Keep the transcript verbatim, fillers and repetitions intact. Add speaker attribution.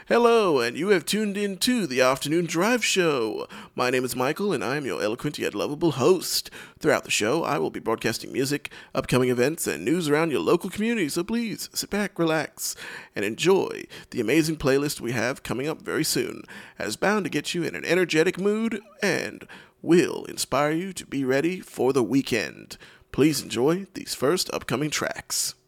Speaker 1: Hello, and you have tuned in to the Afternoon Drive Show. My name is Michael, and I am your eloquent yet lovable host. Throughout the show, I will be broadcasting music, upcoming events, and news around your local community, so please sit back, relax, and enjoy the amazing playlist we have coming up very soon, as bound to get you in an energetic mood and will inspire you to be ready for the weekend. Please enjoy these first upcoming tracks.